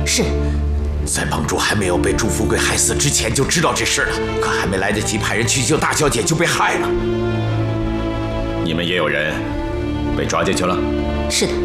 是。 在帮主还没有被朱富贵害死之前就知道这事了，可还没来得及派人去救大小姐就被害了。 你们也有人被抓进去了？ 是的。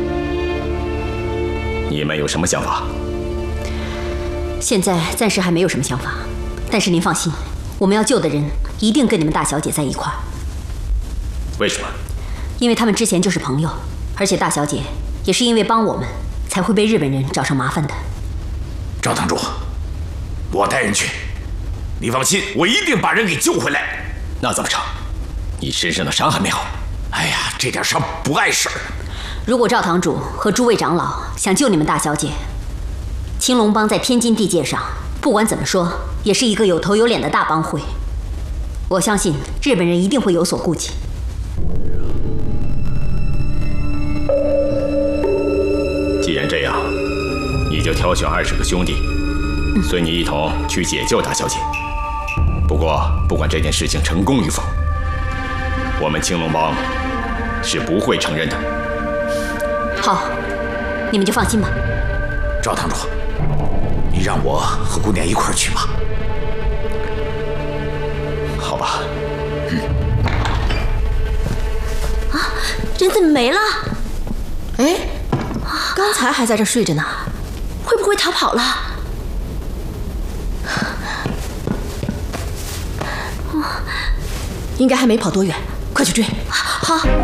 你们有什么想法？ 现在暂时还没有什么想法，但是您放心，我们要救的人一定跟你们大小姐在一块儿。 为什么？ 因为他们之前就是朋友，而且大小姐也是因为帮我们，才会被日本人找上麻烦的。 赵堂主，我带人去，你放心，我一定把人给救回来。 那怎么成？你身上的伤还没好。 哎呀，这点伤不碍事儿。 如果赵堂主和诸位长老想救你们大小姐，青龙帮在天津地界上，不管怎么说，也是一个有头有脸的大帮会。我相信日本人一定会有所顾忌。 既然这样，你就挑选20个兄弟，随你一同去解救大小姐。不过，不管这件事情成功与否，我们青龙帮是不会承认的。 好，你们就放心吧。 赵堂主，你让我和姑娘一块儿去吧。 好吧。 人怎么没了？哎，刚才还在这睡着呢，会不会逃跑了？应该还没跑多远，快去追！好。